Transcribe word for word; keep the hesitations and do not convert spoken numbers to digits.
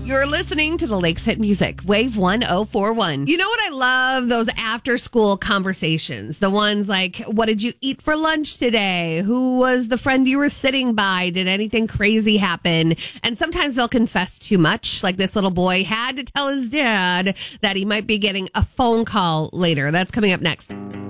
You're listening to the Lakes Hit Music, Wave one oh four one. You know what I love? Those after school conversations. The ones like, what did you eat for lunch today? Who was the friend you were sitting by? Did anything crazy happen? And sometimes they'll confess too much. Like this little boy had to tell his dad that he might be getting a phone call later. That's coming up next.